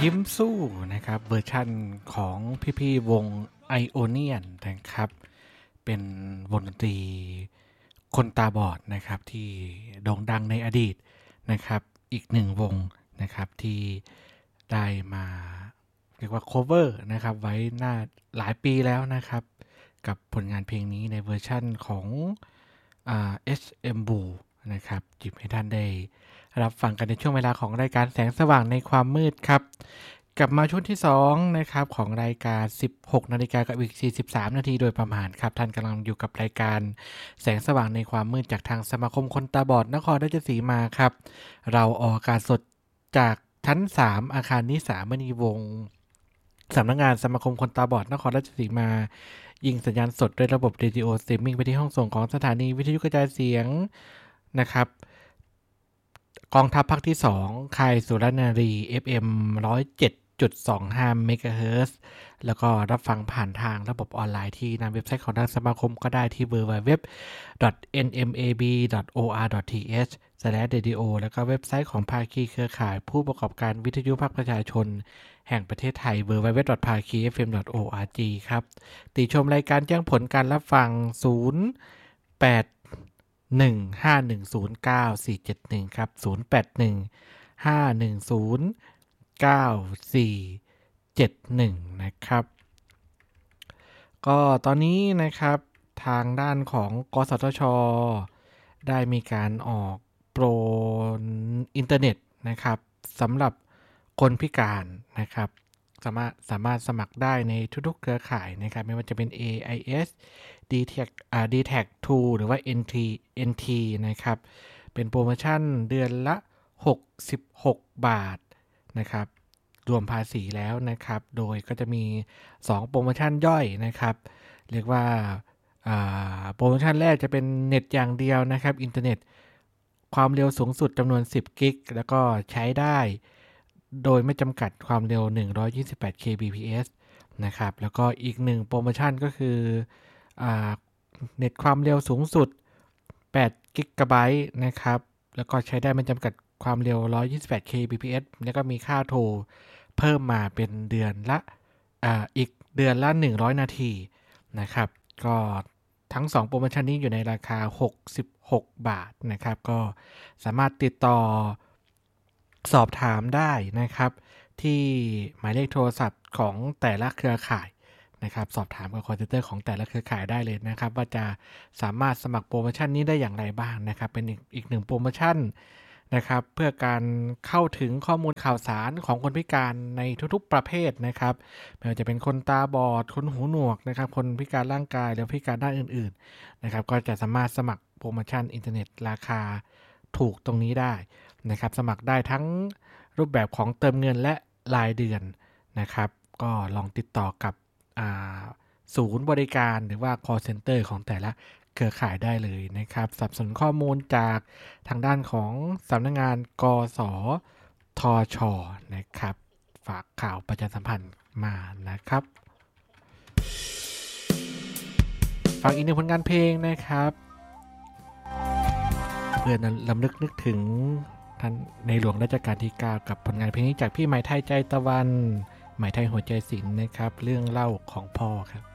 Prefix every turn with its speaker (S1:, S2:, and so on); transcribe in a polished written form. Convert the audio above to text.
S1: ยิ้มสู้นะครับเวอร์ชั่นของพี่ๆวง Ionian นะครับเป็นวงดนตรีคนตาบอดนะครับที่โด่งดังในอดีตนะครับอีกหนึ่งวงนะครับที่ได้มาเรียกว่า cover นะครับไว้หน้าหลายปีแล้วนะครับกับผลงานเพลงนี้ในเวอร์ชั่นของSM Blue นะครับจิบให้ท่านได้รับฟังกันในช่วงเวลาของรายการแสงสว่างในความมืดครับกลับมาช่วงที่2นะครับของรายการ 16 นาฬิกากับอีก43นาทีโดยประมาณครับท่านกำลังอยู่กับรายการแสงสว่างในความมืดจากทางสมาคมคนตาบอดนครราชสีมาครับเราออกอากาศสดจากชั้น3อาคารนิสามณีวงศ์สำนักงานสมาคมคนตาบอดนครราชสีมายิงสัญญาณสดด้วยระบบเรดิโอสตรีมมิ่งไปที่ห้องส่งของสถานีวิทยุกระจายเสียงนะครับกองทัพภาคที่2ค่ายสุรนารี FM 107.25 เมกะเฮิรตซ์แล้วก็รับฟังผ่านทางระบบออนไลน์ที่ในเว็บไซต์ของทางสมาคมก็ได้ที่ www.nmab.or.th/radio แล้วก็เว็บไซต์ของภาคีเครือข่ายผู้ประกอบการวิทยุภาคประชาชนแห่งประเทศไทย www.pakifm.org ครับติชมรายการแจ้งผลการรับฟัง0815109471ครับ0815109471นะครับก็ตอนนี้นะครับทางด้านของกสทช.ได้มีการออกโปรอินเทอร์เน็ตนะครับสำหรับคนพิการนะครับสามารถสมัครได้ในทุกๆเครือข่ายนะครับไม่ว่าจะเป็น AIS DTAC2 หรือว่า NT นะครับเป็นโปรโมชั่นเดือนละ66 บาทนะครับรวมภาษีแล้วนะครับโดยก็จะมี2โปรโมชั่นย่อยนะครับเรียกว่าโปรโมชั่นแรกจะเป็นเน็ตอย่างเดียวนะครับอินเทอร์เน็ตความเร็วสูงสุดจำนวน10กิกแล้วก็ใช้ได้โดยไม่จำกัดความเร็ว128 kbps นะครับแล้วก็อีก1โปรโมชั่นก็คือเน็ตความเร็วสูงสุด8 กิกะไบต์นะครับแล้วก็ใช้ได้ไม่จำกัดความเร็ว128 kbps แล้วก็มีค่าโทรเพิ่มมาเป็นเดือนละอีกเดือนละ100นาทีนะครับก็ทั้ง2โปรโมชั่นนี้อยู่ในราคา66 บาทนะครับก็สามารถติดต่อสอบถามได้นะครับที่หมายเลขโทรศัพท์ของแต่ละเครือข่ายนะครับสอบถามกับคอลเซ็นเตอร์ของแต่ละเครือข่ายได้เลยนะครับว่าจะสามารถสมัครโปรโมชั่นนี้ได้อย่างไรบ้างนะครับเป็นอีกหนึ่งโปรโมชั่นนะครับเพื่อการเข้าถึงข้อมูลข่าวสารของคนพิการในทุกๆประเภทนะครับไม่ว่าจะเป็นคนตาบอดคนหูหนวกนะครับคนพิการร่างกายหรือพิการด้านอื่นๆนะครับก็จะสามารถสมัครโปรโมชั่นอินเทอร์เน็ตราคาถูกตรงนี้ได้นะครับสมัครได้ทั้งรูปแบบของเติมเงินและรายเดือนนะครับก็ลองติดต่อกับศูนย์บริการหรือว่า call center ของแต่ละเครือข่ายได้เลยนะครับสนับสนุนข้อมูลจากทางด้านของสำนักงานกสทช.นะครับฝากข่าวประชาสัมพันธ์มานะครับฝากอีกหนึ่งผลงานเพลงนะครับเพื่อลำลึกนึกถึงท่านในหลวงรัชกาลที่ 9 กับผลงานเพลงนี้จากพี่ไหมไทยใจตะวันไหมไทยหัวใจศิลป์นะครับเรื่องเล่าของพ่อครับ